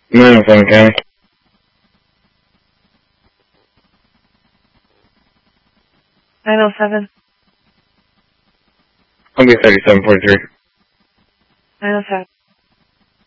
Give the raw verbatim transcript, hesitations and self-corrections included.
nine oh seven County. nine oh seven. I'll be thirty-seven forty-three. nine oh seven.